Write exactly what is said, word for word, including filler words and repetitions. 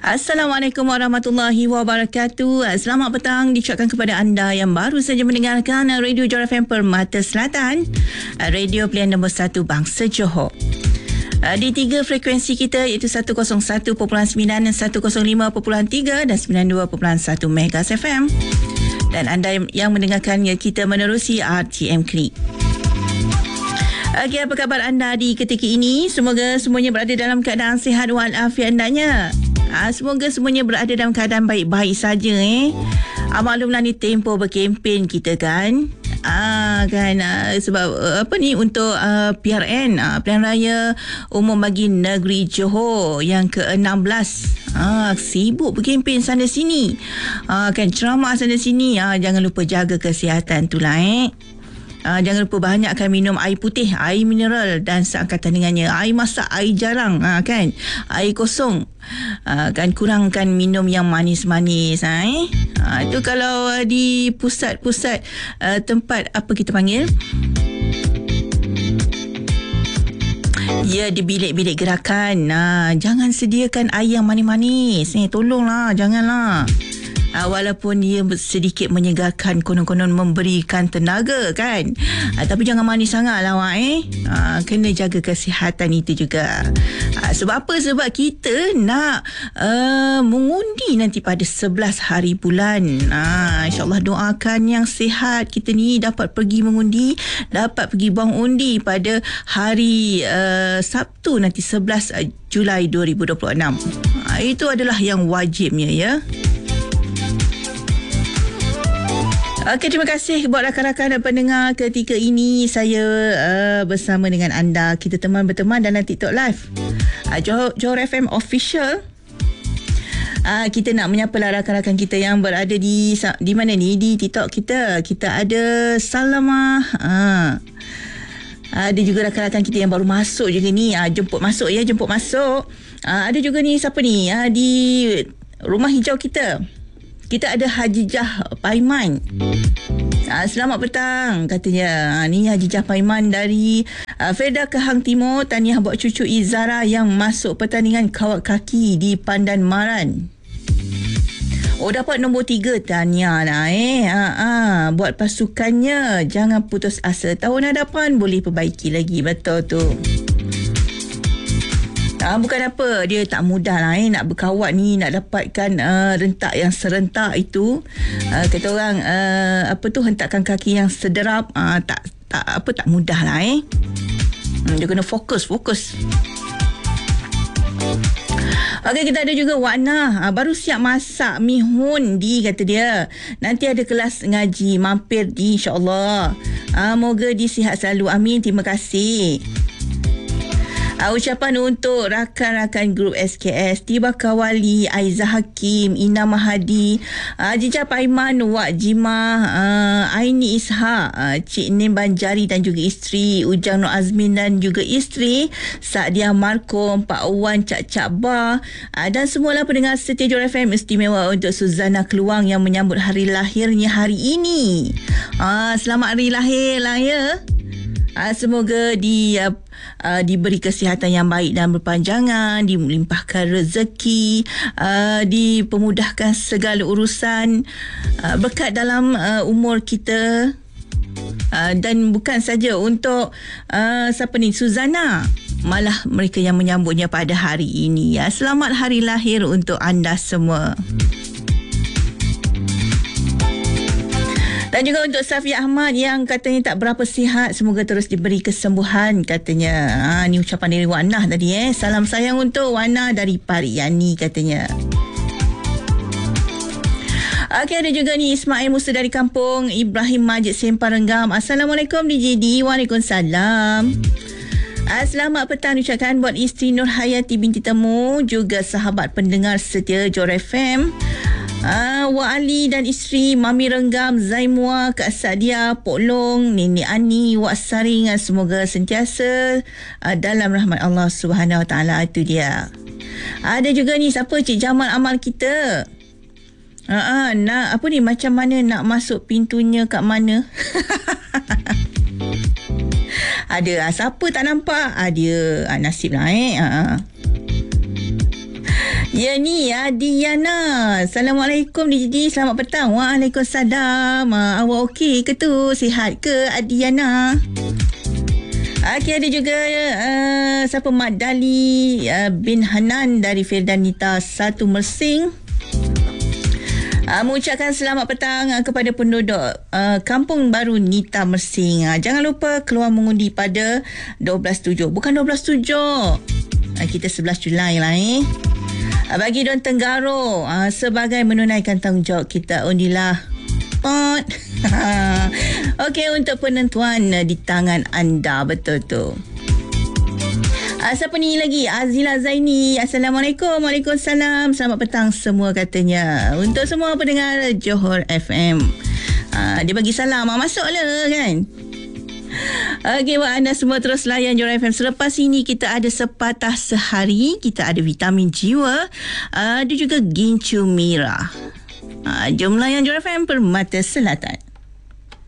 Assalamualaikum warahmatullahi wabarakatuh. Selamat petang diucapkan kepada anda yang baru saja mendengarkan Radio Johor F M Permata Selatan, radio pilihan nombor satu bangsa Johor. Di tiga frekuensi kita iaitu seratus satu perpuluhan sembilan, seratus lima perpuluhan tiga dan sembilan puluh dua perpuluhan satu Megas F M. Dan anda yang mendengarkan kita menerusi R T M Klik. Okey, apa khabar anda di ketika ini? Semoga semuanya berada dalam keadaan sihat walafiat andanya. Ha, semoga semuanya berada dalam keadaan baik-baik saja eh. Ah, maklumlah ni tempoh berkempen kita kan. Ah kan ah, sebab uh, apa ni untuk uh, P R N ah, Pilihan Raya Umum bagi Negeri Johor yang ke enam belas. Ah, sibuk berkempen sana sini. Ah, kan ceramah sana sini. Ah, jangan lupa jaga kesihatan tu lah eh. Uh, jangan lupa banyakkan minum air putih, air mineral dan seangkatan dengannya, air masak, air jarang, uh, kan, air kosong, uh, kan kurangkan minum yang manis-manis. Uh, eh? uh, itu kalau uh, di pusat-pusat uh, tempat apa kita panggil, ya, di bilik-bilik gerakan, uh, jangan sediakan air yang manis-manis. Eh, tolonglah, janganlah. Uh, walaupun dia sedikit menyegarkan, konon-konon memberikan tenaga kan, uh, tapi jangan manis sangat lah awak eh. Uh, kena jaga kesihatan itu juga. Uh, sebab apa? Sebab kita nak uh, mengundi nanti pada sebelas hari bulan. uh, InsyaAllah doakan yang sihat kita ni dapat pergi mengundi, dapat pergi buang undi pada hari uh, Sabtu nanti sebelas Julai dua ribu dua puluh enam. uh, Itu adalah yang wajibnya ya. Okey, terima kasih buat rakan-rakan dan pendengar ketika ini. Saya uh, bersama dengan anda. Kita teman berteman dalam TikTok Live. Uh, Johor, Johor F M Official. Uh, kita nak menyapalah rakan-rakan kita yang berada di di mana ni, di TikTok kita. Kita ada Salama. Uh. Ada juga rakan-rakan kita yang baru masuk juga ni. Uh, jemput masuk ya, jemput masuk. Uh, ada juga ni siapa ni? Uh, di rumah hijau kita. Kita ada Hajijah Paiman. Ah, selamat petang katanya. Ah, ni Hajijah Paiman dari ah, Feda Kehang Timur. Tahniah buat cucu Izara yang masuk pertandingan kawat kaki di Pandan Maran. Oh, dapat nombor tiga. Tahniah lah eh. Ah, ah, buat pasukannya. Jangan putus asa. Tahun hadapan boleh perbaiki lagi. Betul tu. Ah, bukan apa, dia tak mudah lah eh, nak berkawat ni, nak dapatkan uh, rentak yang serentak itu. Uh, kata orang uh, apa tu, hentakan kaki yang sederap, uh, tak tak apa tak mudah lah eh. Hmm, dia kena fokus, fokus. Okey, kita ada juga Wana, uh, baru siap masak mi hundi kata dia. Nanti ada kelas ngaji, mampir di insya-Allah. Uh, moga disihat selalu. Amin. Terima kasih. Uh, ucapan untuk rakan-rakan grup S K S, Tiba Kawali, Aizah Hakim, Ina Mahadi, uh, Jijah Paiman, Wak Jimah, uh, Aini Ishak, uh, Cik Nim Banjari dan juga isteri, Ujang Nur Azmin dan juga isteri, Saadia Markom, Pak Wan, Cak Cak Bar, uh, dan semualah pendengar setia Johor F M. Istimewa untuk Suzana Keluang yang menyambut hari lahirnya hari ini. Uh, selamat hari lahir lah ya. Uh, semoga di, uh, uh, diberi kesihatan yang baik dan berpanjangan, dilimpahkan rezeki, uh, dipermudahkan segala urusan, uh, berkat dalam uh, umur kita. Uh, dan bukan saja untuk uh, siapa ni, Suzana, malah mereka yang menyambutnya pada hari ini. Ya. Selamat hari lahir untuk anda semua. Dan juga untuk Safia Ahmad yang katanya tak berapa sihat, semoga terus diberi kesembuhan katanya. Ha, ni ucapan dari Wana tadi eh. Salam sayang untuk Wana dari Pariani katanya. Okey, ada juga ni Ismail Musa dari kampung Ibrahim Majid Sempang Renggam. Assalamualaikum D J D. Waalaikumsalam. Selamat petang ucapkan buat isteri Nur Hayati binti Temu, juga sahabat pendengar setia Johor F M. Ah, Wak Ali dan isteri, Mami Renggam, Zaimua, Kak Sadia, Pok Long, Nenek Ani, Wak Saring, semoga sentiasa uh, dalam rahmat Allah Subhanahu Wa Taala. Itu dia. Ada juga ni siapa, Cik Jamal Amal kita. Ah, uh, nak apa ni, macam mana nak masuk pintunya kat mana? Ada, siapa tak nampak? Ah, dia ah, nasib lah eh. Ah. Ya ni Adiana. Assalamualaikum D J D. Selamat petang. Waalaikumsalam. Uh, awak okey ke tu? Sihat ke Adiana? Okey, ada juga uh, siapa Mak Dali uh, bin Hanan dari Firdanita Satu Mersing. Uh, mengucapkan selamat petang uh, kepada penduduk uh, Kampung Baru Nita Mersing. Uh, jangan lupa keluar mengundi pada dua belas tujuh. Bukan dua belas tujuh. Uh, kita sebelas Julai lah eh. Uh, bagi Don Tenggaro uh, sebagai menunaikan tanggungjawab kita, undilah pot. Okey, untuk penentuan uh, di tangan anda. Betul tu. Uh, siapa ni lagi? Azila Zaini. Assalamualaikum. Waalaikumsalam. Selamat petang semua katanya. Untuk semua pendengar Johor F M. Uh, dia bagi salam. Uh, masuklah kan. Okey, buat anda semua terus layan Johor F M. Selepas ini kita ada sepatah sehari. Kita ada vitamin jiwa. Uh, ada juga gincu merah. Uh, jom layan Johor F M Permata Selatan.